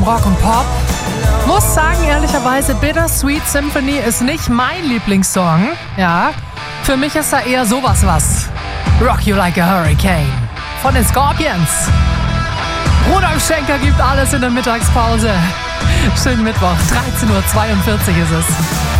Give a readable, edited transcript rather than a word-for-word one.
Rock und Pop. Muss sagen, ehrlicherweise, Bittersweet Symphony ist nicht mein Lieblingssong. Ja, für mich ist da eher sowas was. Rock You Like a Hurricane von den Scorpions. Rudolf Schenker gibt alles in der Mittagspause. Schönen Mittwoch, 13:42 Uhr ist es.